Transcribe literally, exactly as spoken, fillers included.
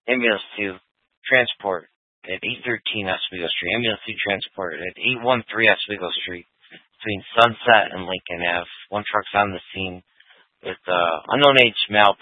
Ambulance two, transport at eight thirteen Oswego Street. Ambulance two, transport at eight one three Oswego Street between Sunset and Lincoln Avenue. One truck's on the scene with uh, unknown age male